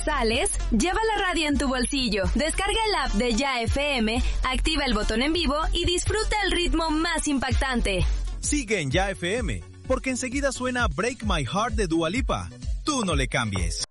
¿Sales? Lleva la radio en tu bolsillo. Descarga el app de Ya FM, activa el botón en vivo y disfruta el ritmo más impactante. Sigue en Ya FM, porque enseguida suena Break My Heart de Dua Lipa. Tú no le cambies.